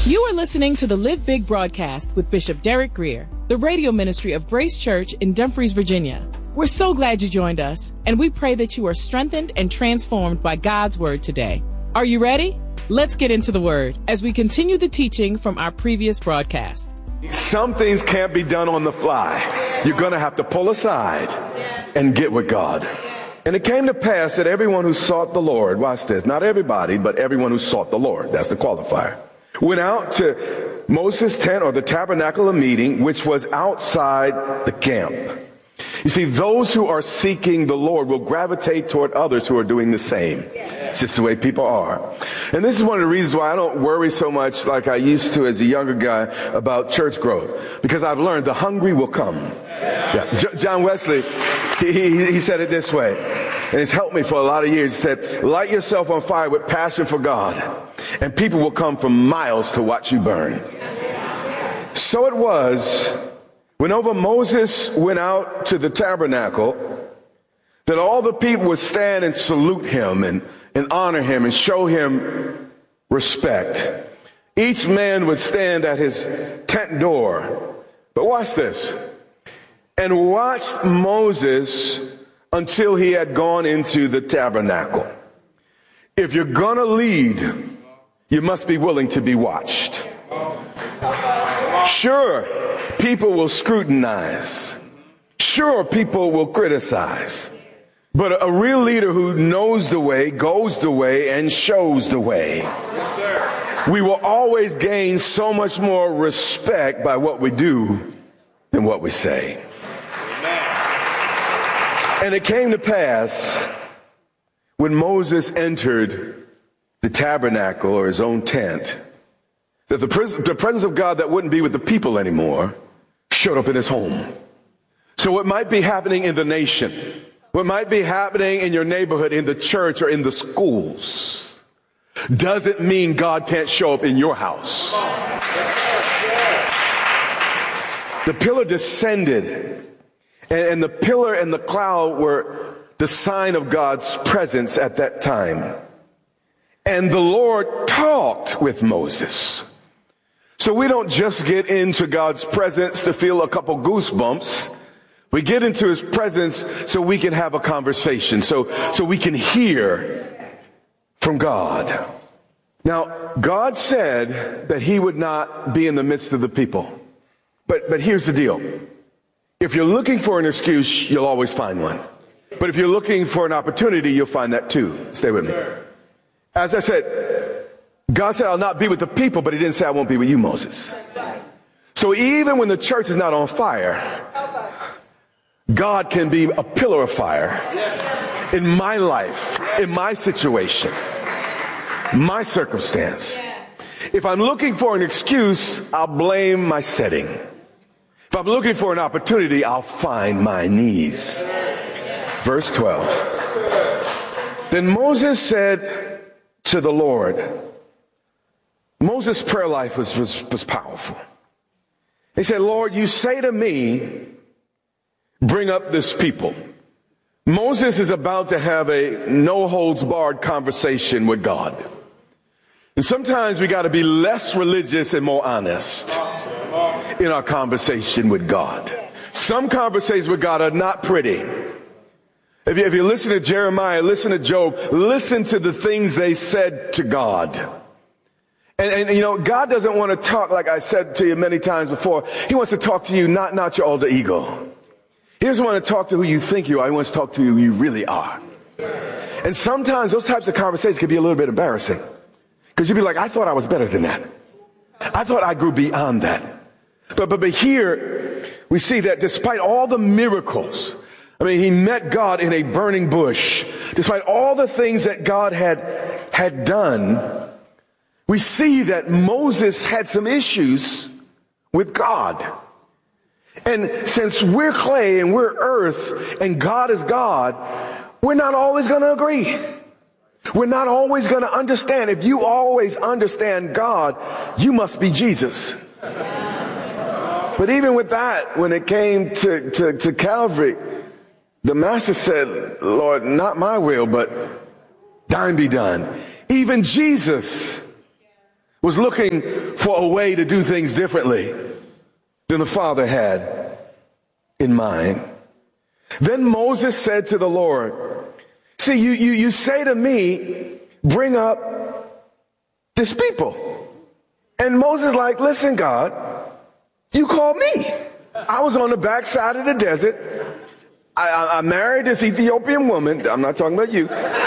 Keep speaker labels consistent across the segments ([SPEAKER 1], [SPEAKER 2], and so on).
[SPEAKER 1] You are listening to the Live Big broadcast with Bishop Derek Grier, the radio ministry of Grace Church in Dumfries, Virginia. We're so glad you joined us, and we pray that you are strengthened and transformed by God's word today. Are you ready? Let's get into the word as we continue the teaching from our previous broadcast.
[SPEAKER 2] Some things can't be done on the fly. You're going to have to pull aside and get with God. And it came to pass that everyone who sought the Lord, watch this, not everybody, but everyone who sought the Lord, that's the qualifier, went out to Moses' tent or the tabernacle of meeting, which was outside the camp. You see, those who are seeking the Lord will gravitate toward others who are doing the same. It's just the way people are. And this is one of the reasons why I don't worry so much like I used to as a younger guy about church growth. Because I've learned the hungry will come. Yeah. John Wesley, he said it this way, and it's helped me for a lot of years. He said, light yourself on fire with passion for God, and people will come from miles to watch you burn. So it was, whenever Moses went out to the tabernacle, that all the people would stand and salute him and honor him and show him respect. Each man would stand at his tent door. But watch this. And watched Moses until he had gone into the tabernacle. If you're going to lead, you must be willing to be watched. Sure, people will scrutinize. Sure, people will criticize. But a real leader who knows the way, goes the way, and shows the way. Yes, sir. We will always gain so much more respect by what we do than what we say. And it came to pass when Moses entered the tabernacle or his own tent that the presence of God that wouldn't be with the people anymore showed up in his home. So what might be happening in the nation, what might be happening in your neighborhood, in the church, or in the schools, doesn't mean God can't show up in your house. The pillar descended, and the pillar and the cloud were the sign of God's presence at that time. And the Lord talked with Moses. So we don't just get into God's presence to feel a couple goosebumps. We get into his presence so we can have a conversation, so we can hear from God. Now, God said that he would not be in the midst of the people. But here's the deal. If you're looking for an excuse, you'll always find one. But if you're looking for an opportunity, you'll find that too. Stay with me. As I said, God said, I'll not be with the people, but he didn't say, I won't be with you, Moses. So even when the church is not on fire, God can be a pillar of fire in my life, in my situation, my circumstance. If I'm looking for an excuse, I'll blame my setting. If I'm looking for an opportunity, I'll find my knees. Verse 12. Then Moses said to the Lord, Moses' prayer life was powerful. He said, Lord, you say to me, bring up this people. Moses is about to have a no-holds-barred conversation with God. And sometimes we got to be less religious and more honest in our conversation with God. Some conversations with God are not pretty. If you listen to Jeremiah, listen to Job, listen to the things they said to God. And you know, God doesn't want to talk, like I said to you many times before. He wants to talk to you, not your alter ego. He doesn't want to talk to who you think you are. He wants to talk to who you really are. And sometimes those types of conversations can be a little bit embarrassing. Because you'd be like, I thought I was better than that. I thought I grew beyond that. But here we see that despite all the miracles, I mean, he met God in a burning bush. Despite all the things that God had done, we see that Moses had some issues with God. And since we're clay and we're earth and God is God, we're not always going to agree. We're not always going to understand. If you always understand God, you must be Jesus. But even with that, when it came to Calvary, the master said, Lord, not my will, but thine be done. Even Jesus was looking for a way to do things differently than the Father had in mind. Then Moses said to the Lord, see, you say to me, bring up this people. And Moses like, listen, God, you called me. I was on the backside of the desert. I married this Ethiopian woman. I'm not talking about you.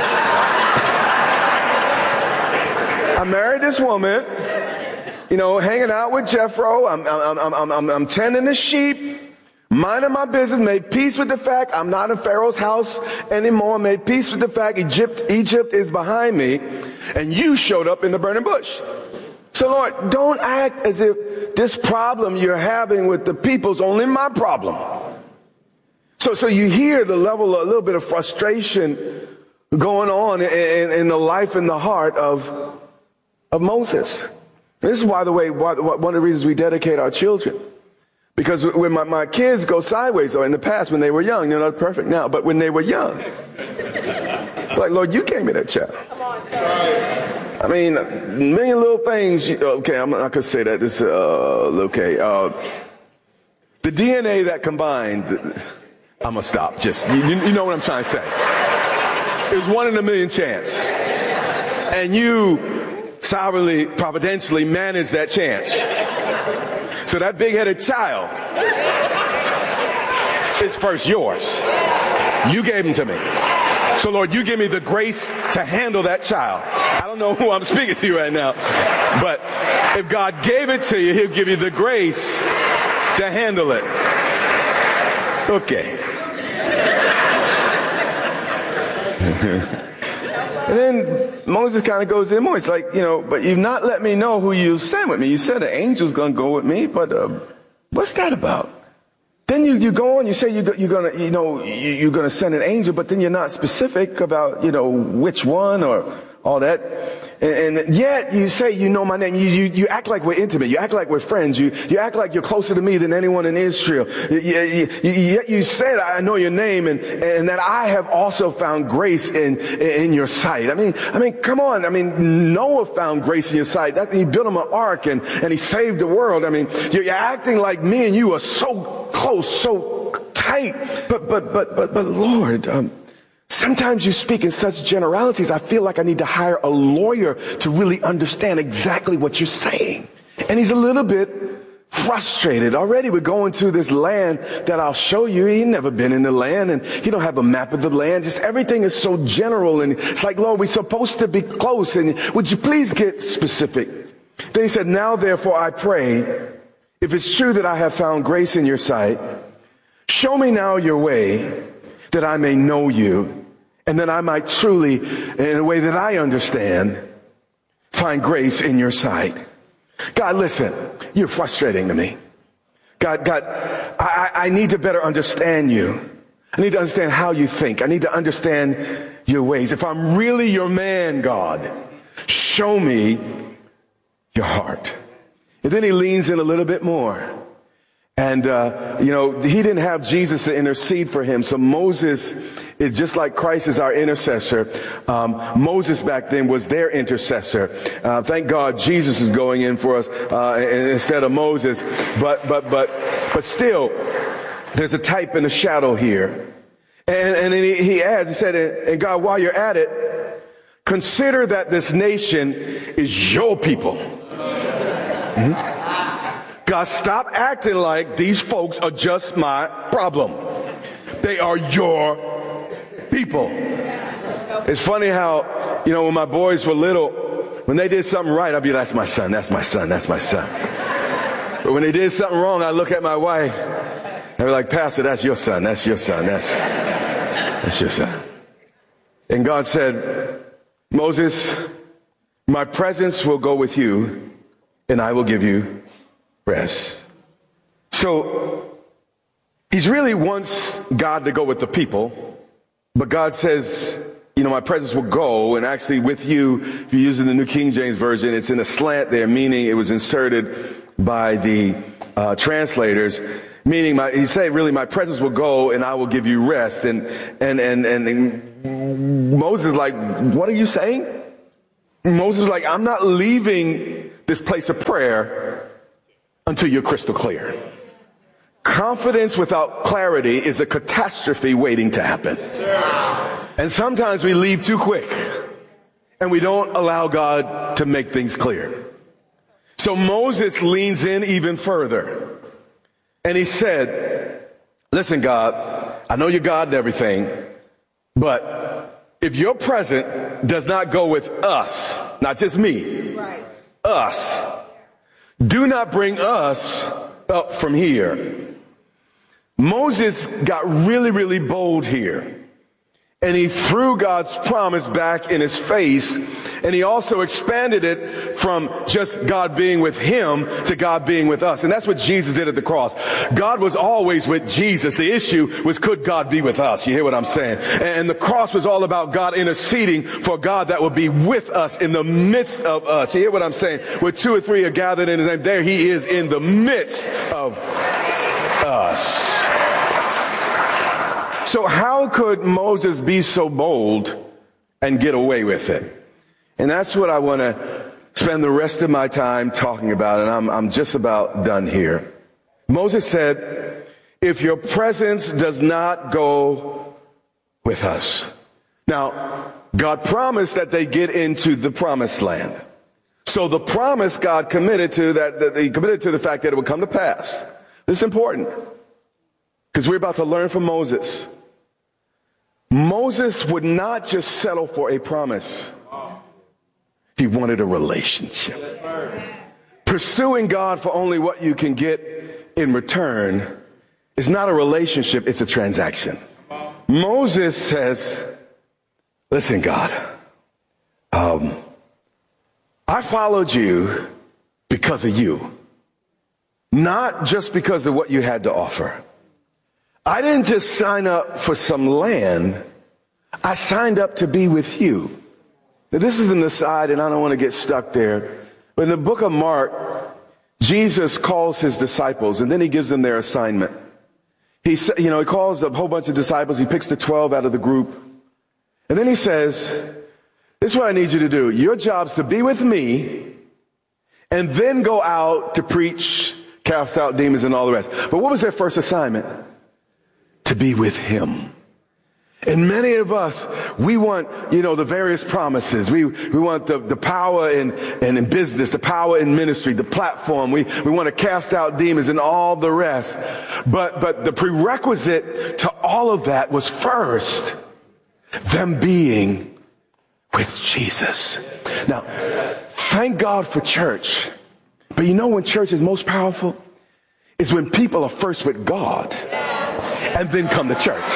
[SPEAKER 2] I married this woman, hanging out with Jethro. I'm tending the sheep, minding my business, made peace with the fact I'm not in Pharaoh's house anymore, made peace with the fact Egypt is behind me, and you showed up in the burning bush. So Lord, don't act as if this problem you're having with the people is only my problem. So you hear the level, a little bit of frustration going on in the life and the heart of Moses. This is, by the way, one of the reasons we dedicate our children. Because when my kids go sideways, or in the past when they were young, they're not perfect now, but when they were young, like, Lord, you gave me that child. I mean, a million little things. Okay, I'm not going to say that. This, okay. The DNA that combined, I'm going to stop. Just, you know what I'm trying to say. It was 1 in a million chance. And you sovereignly, providentially manage that chance. So that big-headed child is first yours. You gave him to me. So Lord, you give me the grace to handle that child. I don't know who I'm speaking to right now, but if God gave it to you, he'll give you the grace to handle it. Okay. And then Moses kind of goes in more. It's like, but you've not let me know who you sent with me. You said an angel's going to go with me, but what's that about? Then you go on, you say you're going to send an angel, but then you're not specific about, which one or all that. And yet you say you know my name. You act like we're intimate. You act like we're friends. You act like you're closer to me than anyone in Israel. Yet you said I know your name and that I have also found grace in your sight. I mean, come on. I mean, Noah found grace in your sight. That he built him an ark and he saved the world. I mean, you're acting like me and you are so close, so tight. But Lord, sometimes you speak in such generalities, I feel like I need to hire a lawyer to really understand exactly what you're saying. And he's a little bit frustrated. Already we're going to this land that I'll show you. He's never been in the land and he don't have a map of the land. Just everything is so general. And it's like, Lord, we're supposed to be close. And would you please get specific? Then he said, now therefore I pray, if it's true that I have found grace in your sight, show me now your way, that I may know you, and that I might truly, in a way that I understand, find grace in your sight. God, listen, you're frustrating to me. God, I need to better understand you. I need to understand how you think. I need to understand your ways. If I'm really your man, God, show me your heart. And then he leans in a little bit more. And, he didn't have Jesus to intercede for him. So Moses is just like Christ is our intercessor. Moses back then was their intercessor. Thank God Jesus is going in for us, instead of Moses. But still, there's a type and a shadow here. And then he adds, he said, and God, while you're at it, consider that this nation is your people. Mm-hmm. God, stop acting like these folks are just my problem. They are your people. It's funny how, when my boys were little, when they did something right, I'd be, that's my son, that's my son, that's my son. But when they did something wrong, I'd look at my wife and be like, Pastor, that's your son, that's your son, that's your son. And God said, Moses, my presence will go with you and I will give you rest. So he's really wants God to go with the people, but God says, my presence will go, and actually with you, if you're using the New King James Version, it's in a slant there, meaning it was inserted by the translators, meaning he said really my presence will go and I will give you rest. And Moses is like, what are you saying? Moses is like, I'm not leaving this place of prayer until you're crystal clear. Confidence without clarity is a catastrophe waiting to happen. And sometimes we leave too quick and we don't allow God to make things clear. So Moses leans in even further and he said, listen, God, I know you're God and everything, but if your presence does not go with us, not just me, us, do not bring us up from here. Moses got really, really bold here. And he threw God's promise back in his face. And he also expanded it from just God being with him to God being with us. And that's what Jesus did at the cross. God was always with Jesus. The issue was, could God be with us? You hear what I'm saying? And the cross was all about God interceding for God that would be with us in the midst of us. You hear what I'm saying? Where 2 or 3 are gathered in his name, there he is in the midst of us. So how could Moses be so bold and get away with it? And that's what I want to spend the rest of my time talking about, and I'm just about done here. Moses said, if your presence does not go with us. Now, God promised that they get into the promised land. So the promise God committed to, that he committed to the fact that it would come to pass. This is important because we're about to learn from Moses. Moses would not just settle for a promise. He wanted a relationship. Pursuing God for only what you can get in return is not a relationship, it's a transaction. Moses says, listen, God, I followed you because of you, not just because of what you had to offer. I didn't just sign up for some land. I signed up to be with you. Now, this is an aside, and I don't want to get stuck there. But in the book of Mark, Jesus calls his disciples, and then he gives them their assignment. He calls a whole bunch of disciples. He picks the 12 out of the group. And then he says, this is what I need you to do. Your job's to be with me, and then go out to preach, cast out demons, and all the rest. But what was their first assignment? To be with him. And many of us, we want, the various promises. We want the power in business, the power in ministry, the platform. We want to cast out demons and all the rest. But the prerequisite to all of that was first them being with Jesus. Now, thank God for church. But when church is most powerful? Is when people are first with God and then come to church.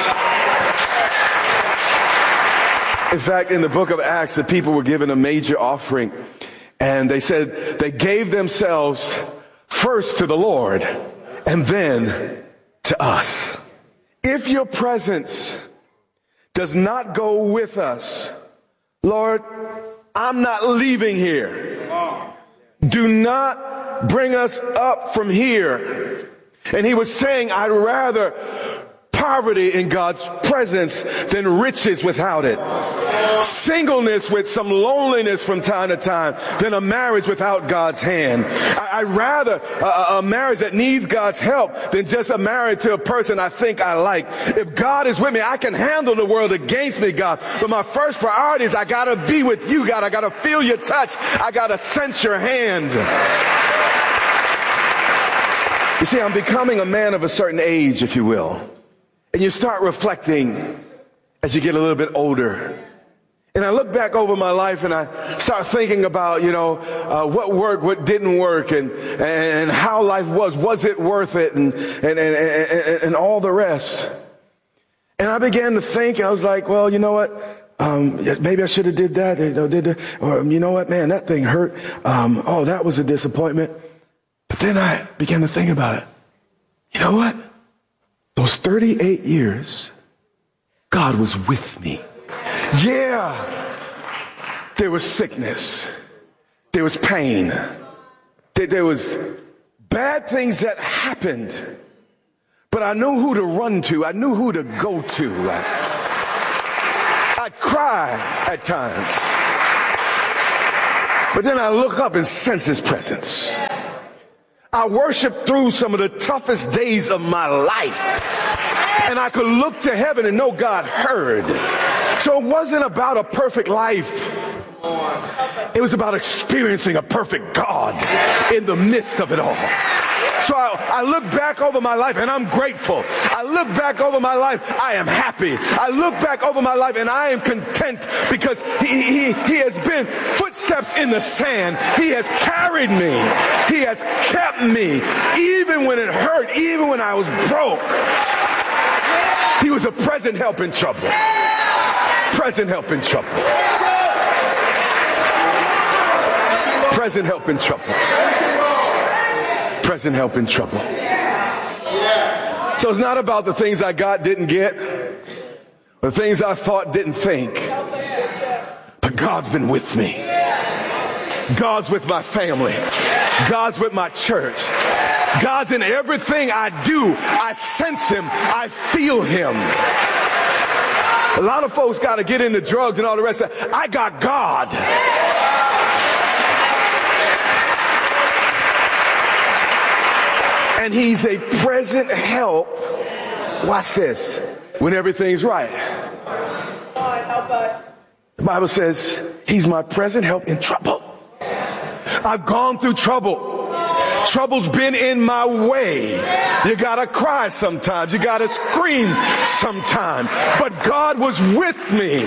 [SPEAKER 2] In fact, in the book of Acts, the people were given a major offering, and they said they gave themselves first to the Lord and then to us. If your presence does not go with us, Lord, I'm not leaving here. Do not bring us up from here. And he was saying, I'd rather poverty in God's presence than riches without it. Singleness with some loneliness from time to time than a marriage without God's hand. I'd rather a marriage that needs God's help than just a marriage to a person I think I like. If God is with me, I can handle the world against me, God. But my first priority is I gotta be with you, God. I gotta feel your touch. I gotta sense your hand. You see, I'm becoming a man of a certain age, if you will. And you start reflecting as you get a little bit older. And I look back over my life and I start thinking about, what worked, what didn't work, and how life was. Was it worth it? And all the rest. And I began to think, and I was like, well, you know what? Maybe I should have did that. Or you know what, man, that thing hurt. Oh, that was a disappointment. But then I began to think about it. You know what? Those 38 years, God was with me. Yeah, there was sickness. There was pain. There was bad things that happened. But I knew who to run to. I knew who to go to. I'd cry at times. But then I look up and sense his presence. I worship through some of the toughest days of my life. And I could look to heaven and know God heard. So it wasn't about a perfect life. It was about experiencing a perfect God in the midst of it all. So I look back over my life and I'm grateful. I look back over my life, I am happy. I look back over my life and I am content because he has been footsteps in the sand. He has carried me. He has kept me. Even when it hurt, even when I was broke, he was a present help in trouble. Present help in trouble. Present help in trouble. Present help in trouble. So it's not about the things I got, didn't get, or the things I thought, didn't think. But God's been with me. God's with my family. God's with my church. God's in everything I do. I sense him. I feel him. A lot of folks got to get into drugs and all the rest of it. I got God. And he's a present help. Watch this. When everything's right.
[SPEAKER 3] God, help us.
[SPEAKER 2] The Bible says he's my present help in trouble. I've gone through trouble. Trouble's been in my way. You gotta cry sometimes. You gotta scream sometimes. But God was with me.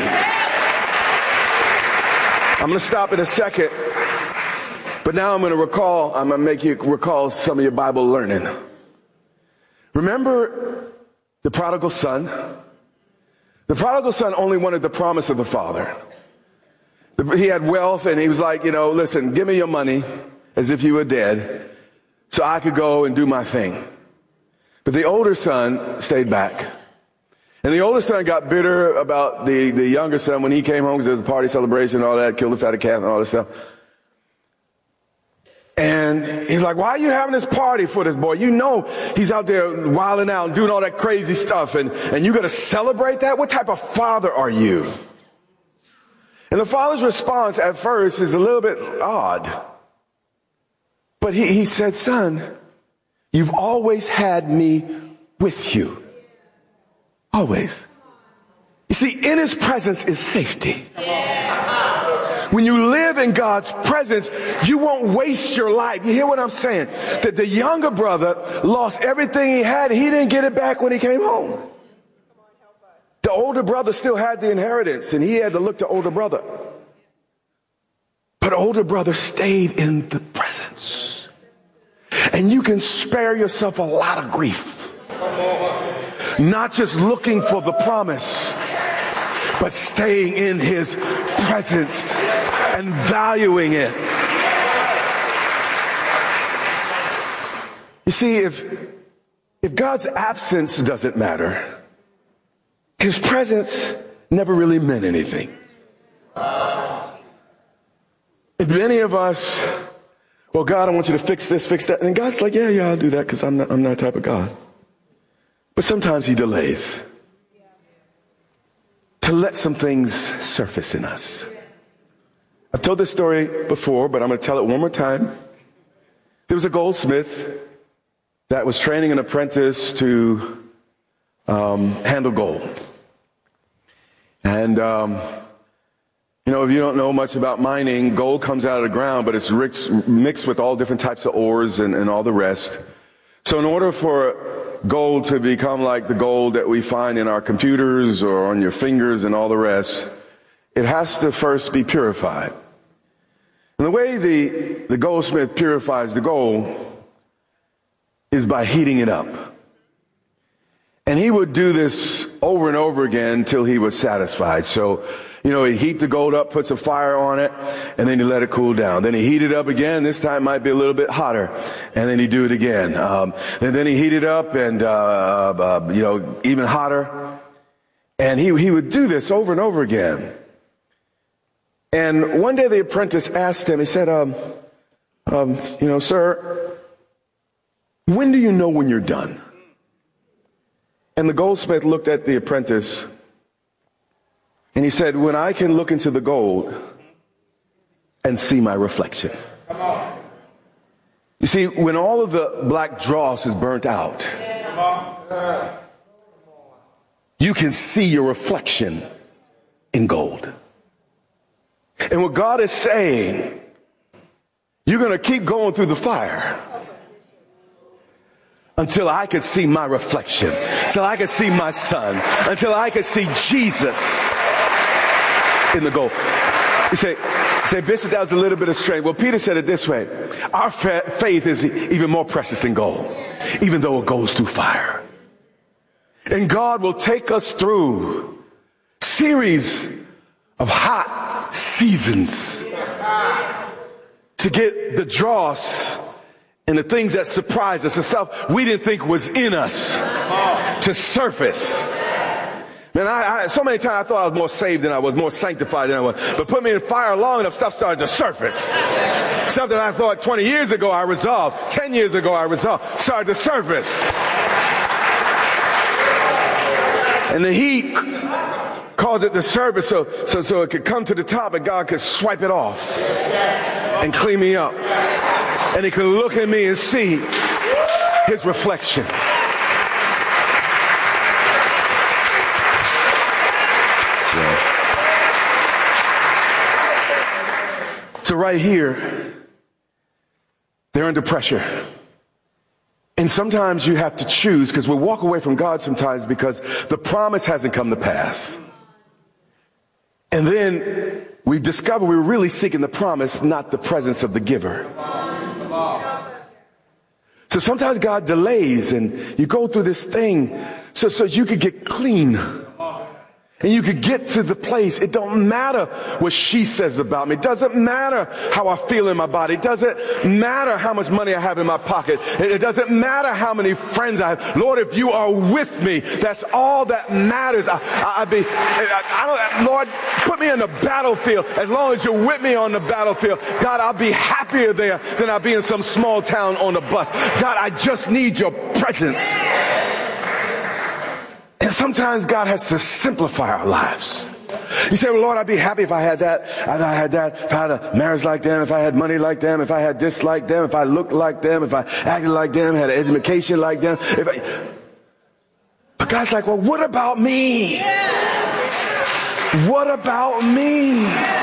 [SPEAKER 2] I'm gonna stop in a second. But now I'm going to make you recall some of your Bible learning. Remember the prodigal son? The prodigal son only wanted the promise of the father. He had wealth and he was like, listen, give me your money as if you were dead so I could go and do my thing. But the older son stayed back. And the older son got bitter about the younger son when he came home because there was a party celebration and all that, killed the fatted calf and all this stuff. And he's like, why are you having this party for this boy? You know he's out there wilding out and doing all that crazy stuff. And you're going to celebrate that? What type of father are you? And the father's response at first is a little bit odd. But he said, son, you've always had me with you. Always. You see, in his presence is safety. When you live in God's presence, you won't waste your life. You hear what I'm saying? That the younger brother lost everything he had and he didn't get it back when he came home. The older brother still had the inheritance and he had to look to older brother. But older brother stayed in the presence. And you can spare yourself a lot of grief. Not just looking for the promise, but staying in his presence and valuing it. You see, if God's absence doesn't matter, his presence never really meant anything. If many of us, well, God, I want you to fix this, fix that. And God's like, yeah, I'll do that because I'm not that type of God. But sometimes he delays to let some things surface in us. I've told this story before, but I'm going to tell it one more time. There was a goldsmith that was training an apprentice to handle gold. And, if you don't know much about mining, gold comes out of the ground, but it's mixed with all different types of ores and all the rest. So in order for gold to become like the gold that we find in our computers or on your fingers and all the rest, it has to first be purified. And the way the goldsmith purifies the gold is by heating it up. And he would do this over and over again until he was satisfied. So, he'd heat the gold up, put some fire on it, and then he'd let it cool down. Then he'd heat it up again. This time it might be a little bit hotter. And then he'd do it again. And then he'd heat it up and, even hotter. And he would do this over and over again. And one day the apprentice asked him, he said, sir, when do you know when you're done? And the goldsmith looked at the apprentice and he said, when I can look into the gold and see my reflection. You see, when all of the black dross is burnt out, you can see your reflection in gold. And what God is saying, you're going to keep going through the fire until I could see my reflection, until I could see my son, until I could see Jesus in the gold. You say, Bishop, that was a little bit of strength. Well, Peter said it this way. Our faith is even more precious than gold, even though it goes through fire. And God will take us through series of hot seasons to get the dross and the things that surprise us, the stuff we didn't think was in us, to surface. Man, so many times I thought I was more saved than I was, more sanctified than I was. But put me in fire long enough, stuff started to surface. Something I thought 20 years ago I resolved, 10 years ago I resolved, started to surface. And the heat caused it to surface so it could come to the top and God could swipe it off and clean me up. And he could look at me and see his reflection. So right here, they're under pressure. And sometimes you have to choose, because we walk away from God sometimes because the promise hasn't come to pass. And then we discover we're really seeking the promise, not the presence of the giver. So sometimes God delays and you go through this thing so you could get clean. And you could get to the place. It don't matter what she says about me. It doesn't matter how I feel in my body. It doesn't matter how much money I have in my pocket. It doesn't matter how many friends I have. Lord, if you are with me, that's all that matters. Lord, put me in the battlefield. As long as you're with me on the battlefield, God, I'll be happier there than I'll be in some small town on the bus. God, I just need your presence. And sometimes God has to simplify our lives. You say, well, Lord, I'd be happy if I had that, if I had a marriage like them, if I had money like them, if I had this like them, if I looked like them, if I acted like them, had an education like them. But God's like, well, what about me? What about me?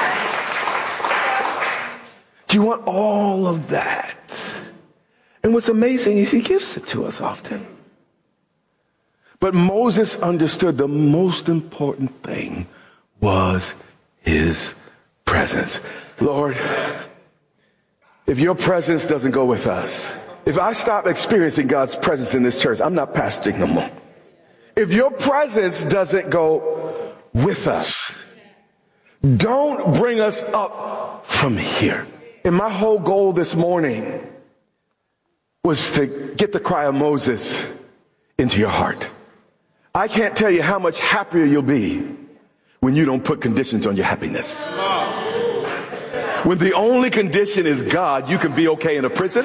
[SPEAKER 2] Do you want all of that? And what's amazing is he gives it to us often. But Moses understood the most important thing was his presence. Lord, if your presence doesn't go with us, if I stop experiencing God's presence in this church, I'm not pastoring no more. If your presence doesn't go with us, don't bring us up from here. And my whole goal this morning was to get the cry of Moses into your heart. I can't tell you how much happier you'll be when you don't put conditions on your happiness. When the only condition is God, you can be okay in a prison.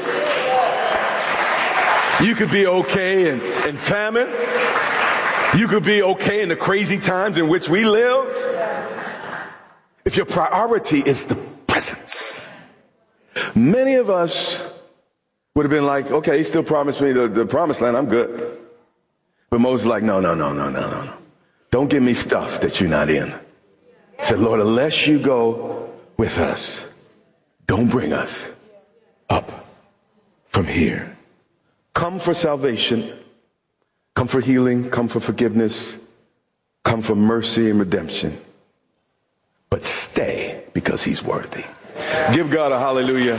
[SPEAKER 2] You could be okay in famine. You could be okay in the crazy times in which we live. If your priority is the presence. Many of us would have been like, okay, he still promised me the promised land, I'm good. But Moses is like, no. Don't give me stuff that you're not in. He said, Lord, unless you go with us, don't bring us up from here. Come for salvation. Come for healing. Come for forgiveness. Come for mercy and redemption. But stay because he's worthy. Give God a hallelujah.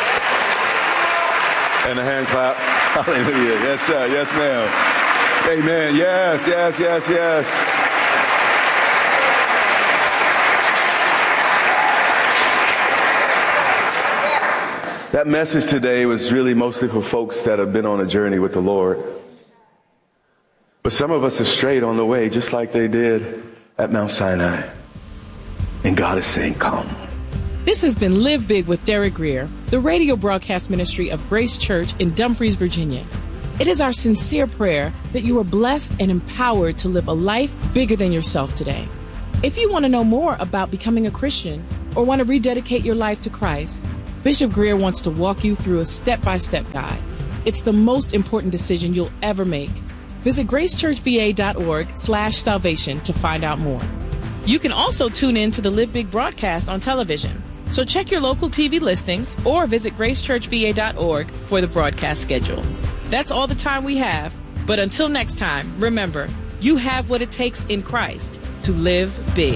[SPEAKER 2] And a hand clap. Hallelujah. Yes, sir. Yes, ma'am. Amen. Yes. That message today was really mostly for folks that have been on a journey with the Lord. But some of us have strayed on the way, just like they did at Mount Sinai. And God is saying, come.
[SPEAKER 1] This has been Live Big with Derek Grier, the radio broadcast ministry of Grace Church in Dumfries, Virginia. It is our sincere prayer that you are blessed and empowered to live a life bigger than yourself today. If you want to know more about becoming a Christian, or want to rededicate your life to Christ, Bishop Greer wants to walk you through a step-by-step guide. It's the most important decision you'll ever make. Visit gracechurchva.org/salvation to find out more. You can also tune in to the Live Big broadcast on television. So check your local TV listings or visit gracechurchva.org for the broadcast schedule. That's all the time we have. But until next time, remember, you have what it takes in Christ to live big.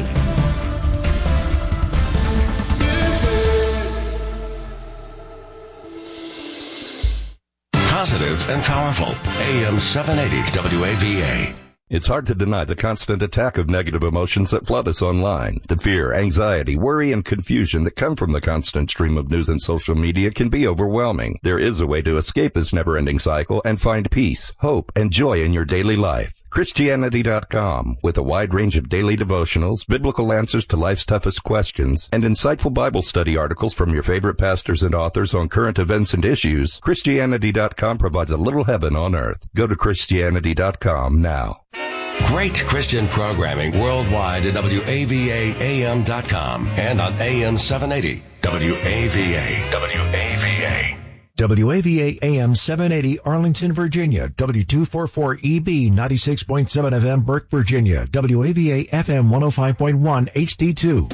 [SPEAKER 4] Positive and powerful. AM 780 WAVA.
[SPEAKER 5] It's hard to deny the constant attack of negative emotions that flood us online. The fear, anxiety, worry, and confusion that come from the constant stream of news and social media can be overwhelming. There is a way to escape this never-ending cycle and find peace, hope, and joy in your daily life. Christianity.com, with a wide range of daily devotionals, biblical answers to life's toughest questions, and insightful Bible study articles from your favorite pastors and authors on current events and issues, Christianity.com provides a little heaven on earth. Go to Christianity.com now.
[SPEAKER 4] Great Christian programming worldwide at WAVAAM.com and on AM 780 WAVA. WAVA.
[SPEAKER 6] WAVA AM 780 Arlington, Virginia. W244EB 96.7 FM Burke, Virginia. WAVA FM 105.1 HD2.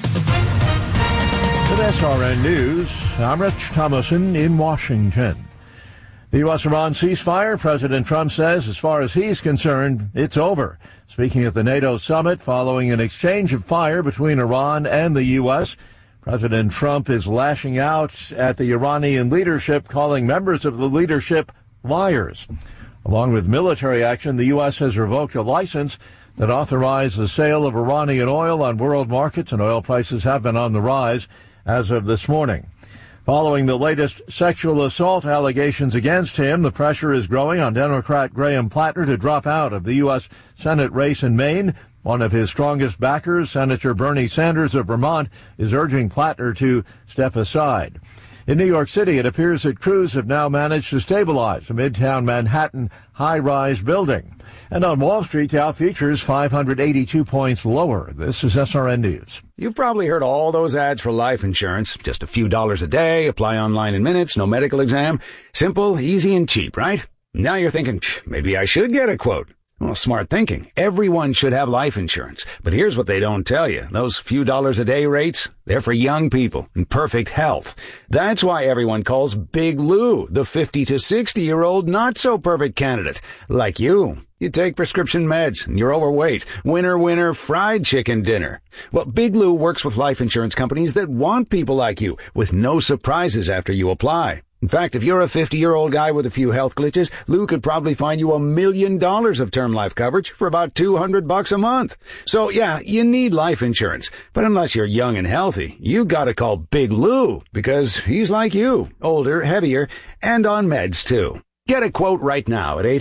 [SPEAKER 7] With SRN News, I'm Rich Thomason in Washington. The U.S.-Iran ceasefire, President Trump says, as far as he's concerned, it's over. Speaking at the NATO summit following an exchange of fire between Iran and the U.S., President Trump is lashing out at the Iranian leadership, calling members of the leadership liars. Along with military action, the U.S. has revoked a license that authorized the sale of Iranian oil on world markets, and oil prices have been on the rise as of this morning. Following the latest sexual assault allegations against him, the pressure is growing on Democrat Graham Plattner to drop out of the U.S. Senate race in Maine. One of his strongest backers, Senator Bernie Sanders of Vermont, is urging Plattner to step aside. In New York City, it appears that crews have now managed to stabilize a Midtown Manhattan high-rise building. And on Wall Street, Dow futures 582 points lower. This is SRN News.
[SPEAKER 8] You've probably heard all those ads for life insurance. Just a few dollars a day, apply online in minutes, no medical exam. Simple, easy, and cheap, right? Now you're thinking, maybe I should get a quote. Well, smart thinking. Everyone should have life insurance. But here's what they don't tell you. Those few dollars a day rates, they're for young people in perfect health. That's why everyone calls Big Lou the 50 to 60-year-old not-so-perfect candidate. Like you. You take prescription meds, and you're overweight. Winner, winner, fried chicken dinner. Well, Big Lou works with life insurance companies that want people like you, with no surprises after you apply. In fact, if you're a 50-year-old guy with a few health glitches, Lou could probably find you $1 million of term life coverage for about $200 a month. So yeah, you need life insurance. But unless you're young and healthy, you gotta call Big Lou, because he's like you, older, heavier, and on meds too. Get a quote right now at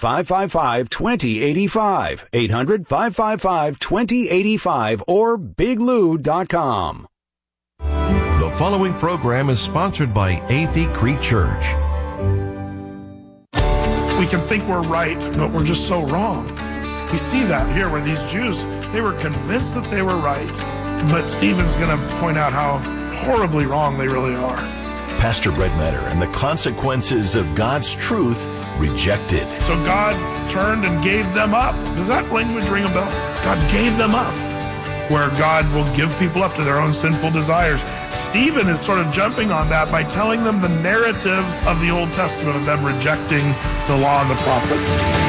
[SPEAKER 8] 800-555-2085, 800-555-2085, or biglou.com.
[SPEAKER 6] The following program is sponsored by Athey Creek Church.
[SPEAKER 9] We can think we're right, but we're just so wrong. We see that here where these Jews, they were convinced that they were right, but Stephen's going to point out how horribly wrong they really are.
[SPEAKER 10] Pastor Brett Matter and the consequences of God's truth rejected.
[SPEAKER 9] So God turned and gave them up. Does that language ring a bell? God gave them up, where God will give people up to their own sinful desires. Stephen is sort of jumping on that by telling them the narrative of the Old Testament of them rejecting the law and the prophets.